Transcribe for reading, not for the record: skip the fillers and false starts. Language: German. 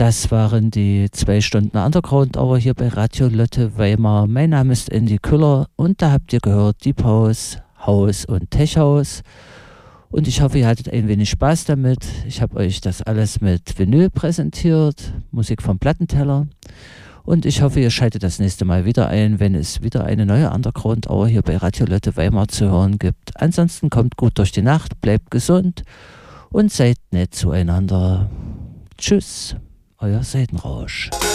Das waren die 2 Stunden Underground Hour hier bei Radio Lotte Weimar. Mein Name ist Andy Küller und da habt ihr gehört Deep House, House und Tech House. Und ich hoffe, ihr hattet ein wenig Spaß damit. Ich habe euch das alles mit Vinyl präsentiert, Musik vom Plattenteller. Und ich hoffe, ihr schaltet das nächste Mal wieder ein, wenn es wieder eine neue Underground Hour hier bei Radio Lotte Weimar zu hören gibt. Ansonsten kommt gut durch die Nacht, bleibt gesund und seid nett zueinander. Tschüss, euer Seidenrausch.